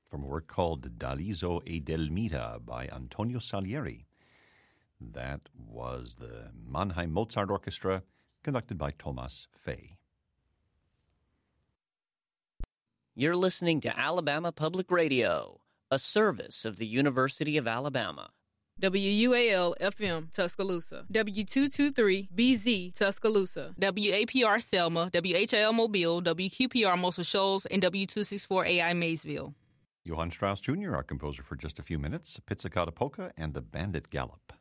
from a work called Daliso e Delmita by Antonio Salieri. That was the Mannheim Mozart Orchestra, conducted by Thomas Fay. You're listening to Alabama Public Radio, a service of the University of Alabama. WUAL-FM, Tuscaloosa. W223-BZ, Tuscaloosa. WAPR Selma, WHIL Mobile, WQPR Muscle Shoals, and W264AI Maysville. Johann Strauss Jr., our composer for Just a Few Minutes, Pizzicato Polka, and the Bandit Gallop.